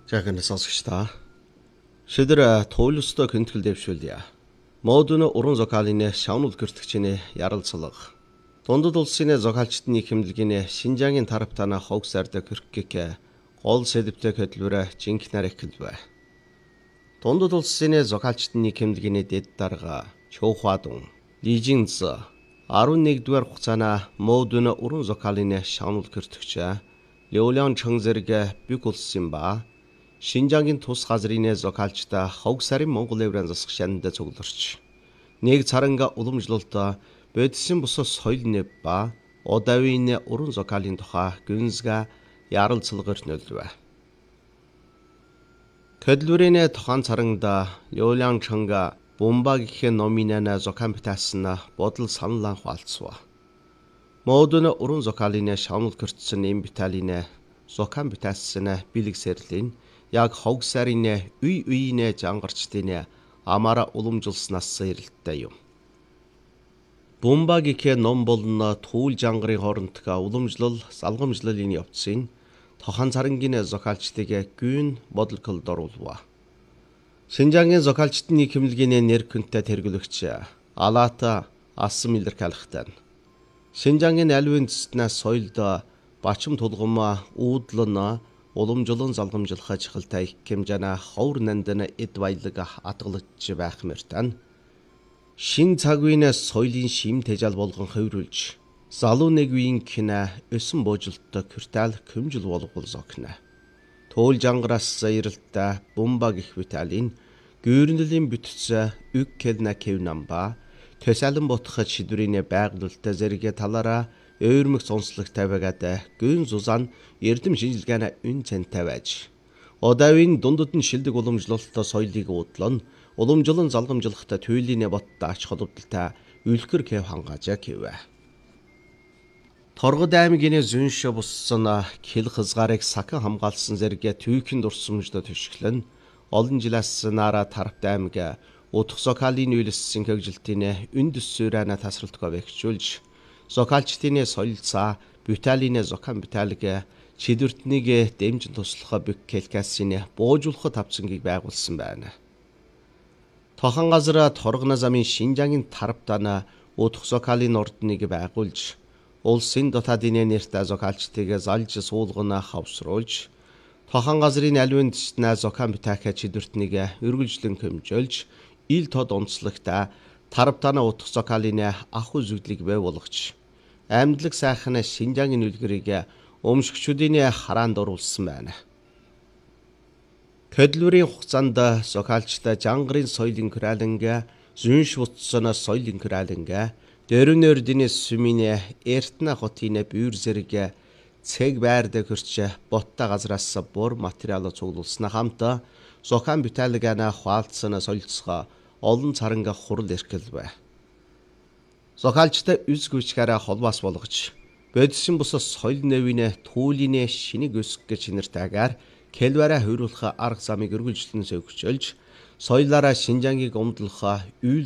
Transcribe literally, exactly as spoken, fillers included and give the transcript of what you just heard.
Жаахан сонсогчдаа. Шидэр туйлстой гэнтгэл дэвшүүлье. Модуны уран зохиолын шавнал гэртгчний ярилцлага. Дундад улсын зохиолчдын хэмнэлгийн Шинжаагийн тараптана хогсарда гэрхгэх гол сэдвтэй хөтөлбөр жинхнээр эхэлвэ. Дундад улсын зохиолчдын хэмнэлгийн дэд дарга Чоухвадун, Лижинз арван нэгдүгээр хугацаана модуны уран зохиолын шавнал гэртгч Лёлян Чон зэрэг бүх улсын ба Шинжаагийн тус газрын зохиолчтой хог сарын Монгол еврейн засах шанд цугларч нэг царанга уламжлалт бодисын бусад соёлны ба одавын уран зохиолын тухай гүнзга ярилцлагаар нөлвэ. Хөдөлмөрийн тухайн царангада Лёлян Чонга Бумба гэх номинана зохион бүтээсэн бодол саналаа хуваалцав. Модуны уран зохиолын шавнал гэртсэн эм Виталины зохион бүтээсэн бэлэг сэрлийн яг хог сарын үе үеийн жангарчдын амаараа уламжилснаас эрэлттэй юм. Бумба гэх ном болон түүл жангарын хоорондох уламжлал, залгамжлалын явцын тохон царангийн зохиолчдыг гүн бодлогод оруулав. Шинжаагийн зохиолчдын хэмнэлгийн нэр хүнтэй тэргүүлэгч Алаата асан илэрхийлэхтэй. Шинжаагийн аль үндэстнээс соёлд бачим тулгам уудлан уламжлан залгамжлах ажилтай хэмжээний ховор нандин эд баялаг атгалж байх мөртөн шин цаг үеийн соёлын шим тэжаал болгон хөврүүлж залуу нэг үеийн кино өсөн буужилттой квартал көмжил болгол зогно. Туул жангараас эрэлттэй Бумба гэх Виталин гүйрнэлийн бүтц үг келна кевнамба төсалан ботох шидвэрийн байгуулалтаа зэрэг талаараа өөрмөг сонслог тавигаад гүн зузаан эрдэм шинжилгээний үн цэнтэй байж одавын дундад нь шилдэг уламжлалт соёлыг уудлан уламжлан залгамжлахтай туйлын боттой ач холбогдолтой үлгэр кев хангаажаа гэвэ. Торгод аймгийн зүүнш буссан хил хязгаарыг сахан хамгаалсан зэрэг түүхэн дурсамжд төшгөлн олон жилээс нара тарапт аймаг утх зохиолын үйлссэн хөгжилтийн үнд сүрэнэ тасралтгаа бэхжүүлж зохиолчдын соёлцаа Виталины зохион бүтээлэг чидвэртнийг дэмжин туслах бүк келкасийн буужуулах тавцангийг байгуулсан байна. Тохон газар торгоно замын Шинжаагийн тараптана утх зохиолын ордныг байгуулж улсын дотаадын нэртэй зохиолчдыг залж суулгана хавсруулж тохон газрын аль үндэстнээ зохион бүтээх чидвэртнийг үргэлжлэн хэмжүүлж ил тод онцлогтой тараптана утх зохиолын ах үзэгдлийг бий болгож амьдлаг сайхан Шинжаагийн үлгэрийг өмшгчүүдийн хараанд оруулсан байна. Хөдөлмөрийн хугацаанд зохиолчтой жангарын соёлын хураланга, зүүнш утсан соёлын хураланга, дөрвөн өрдийн сүмийн эртнэ хотын бүүр зэрэг цэг байрд хөрч боттой газраас бур материал цуглуулсан хамт зохион бүтээлгэнэ хуваалцсан солилцоо олон царанга хурал эрхэлвэ. Зохиолчтой үс гүчгээрээ холбоос болгож бодисын бусад соёл нэвийн түүлийн шинийг өсгөх гэж нэртэйгээр келвараа хөрүүлэх арга замыг үргэлжлэн сөвгчөлж соёлаараа Шинжаагийг өмдлөх үйл